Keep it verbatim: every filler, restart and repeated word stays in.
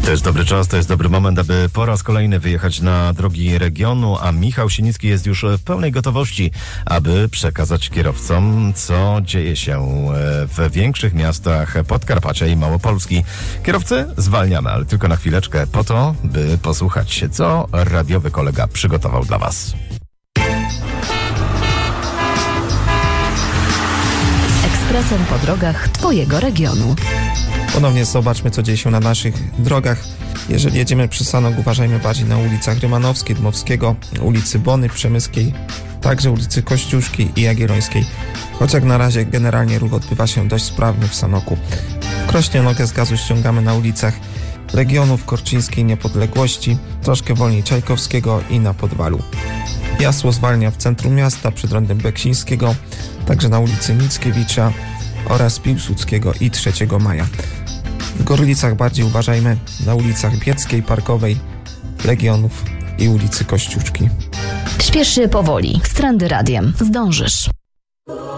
To jest dobry czas, to jest dobry moment, aby po raz kolejny wyjechać na drogi regionu, a Michał Sienicki jest już w pełnej gotowości, aby przekazać kierowcom, co dzieje się w większych miastach Podkarpacia i Małopolski. Kierowcy zwalniamy, ale tylko na chwileczkę po to, by posłuchać, co radiowy kolega przygotował dla Was. Ekspresem po drogach Twojego regionu. Ponownie zobaczmy, co dzieje się na naszych drogach. Jeżeli jedziemy przy Sanok, uważajmy bardziej na ulicach Rymanowskiej, Dmowskiego, ulicy Bony Przemyskiej, także ulicy Kościuszki i Jagiellońskiej. Choć jak na razie generalnie ruch odbywa się dość sprawnie w Sanoku. W Krośnie nogę z gazu ściągamy na ulicach Legionów, Korczyńskiej, Niepodległości, troszkę wolniej Czajkowskiego i na Podwalu. Jasło zwalnia w centrum miasta przed rondem Beksińskiego, także na ulicy Mickiewicza oraz Piłsudskiego i trzeciego maja. W Gorlicach bardziej uważajmy na ulicach Bieckiej, Parkowej, Legionów i ulicy Kościuszki. Śpiesz się powoli. Z Trendy Radiem. Zdążysz.